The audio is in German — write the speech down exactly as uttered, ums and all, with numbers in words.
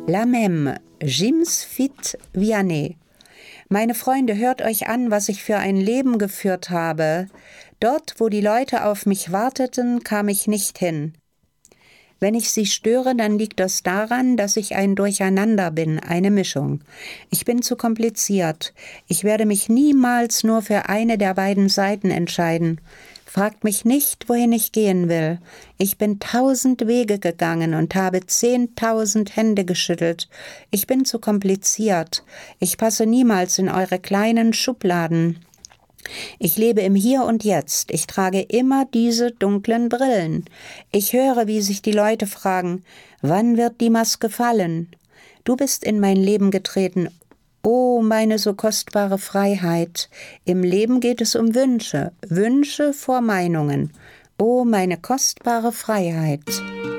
La même, Jims fit Vianney. Meine Freunde, hört euch an, was ich für ein Leben geführt habe. Dort, wo die Leute auf mich warteten, kam ich nicht hin. Wenn ich sie störe, dann liegt das daran, dass ich ein Durcheinander bin, eine Mischung. Ich bin zu kompliziert. Ich werde mich niemals nur für eine der beiden Seiten entscheiden. Fragt mich nicht, wohin ich gehen will. Ich bin tausend Wege gegangen und habe zehntausend Hände geschüttelt. Ich bin zu kompliziert. Ich passe niemals in eure kleinen Schubladen. Ich lebe im Hier und Jetzt. Ich trage immer diese dunklen Brillen. Ich höre, wie sich die Leute fragen, wann wird die Maske fallen? Du bist in mein Leben getreten. Oh, meine so kostbare Freiheit. Im Leben geht es um Wünsche, Wünsche vor Meinungen. Oh, meine kostbare Freiheit.